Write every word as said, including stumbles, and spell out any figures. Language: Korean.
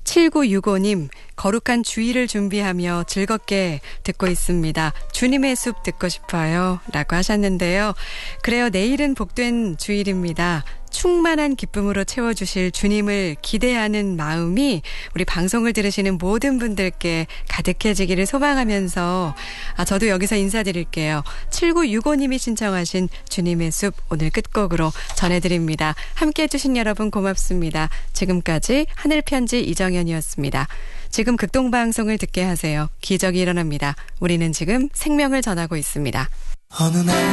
칠구육오님, 거룩한 주일을 준비하며 즐겁게 듣고 있습니다. 주님의 숲 듣고 싶어요 라고 하셨는데요. 그래요, 내일은 복된 주일입니다. 충만한 기쁨으로 채워주실 주님을 기대하는 마음이 우리 방송을 들으시는 모든 분들께 가득해지기를 소망하면서 아, 저도 여기서 인사드릴게요. 칠구육오님이 신청하신 주님의 숲 오늘 끝곡으로 전해드립니다. 함께해 주신 여러분 고맙습니다. 지금까지 하늘편지 이정현이었습니다. 지금 극동방송을 듣게 하세요. 기적이 일어납니다. 우리는 지금 생명을 전하고 있습니다. 어느 날